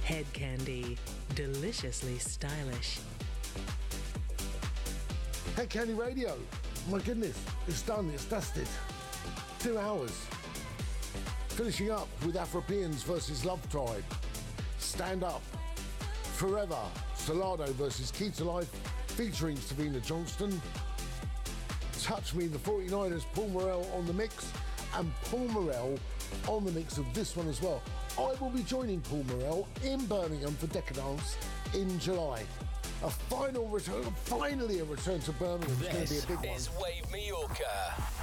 Head Candy, deliciously stylish. Head Candy Radio. My goodness, it's done, it's dusted. 2 hours. Finishing up with Afropeans versus Love Tribe. Stand Up. Forever. Solado versus Key to Life featuring Savina Johnston. Touch Me, the 49ers, Paul Morrell on the mix, and Paul Morrell on the mix of this one as well. I will be joining Paul Morrell in Birmingham for Decadence in July. A final return, finally a return to Birmingham. It's going to be a big one. This is Wave Mallorca.